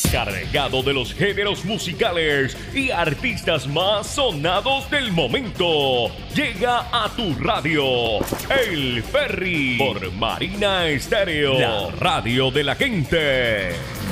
cargado de los géneros musicales y artistas más sonados del momento. Llega a tu radio, El Ferry, por Marina Estéreo, la radio de la gente.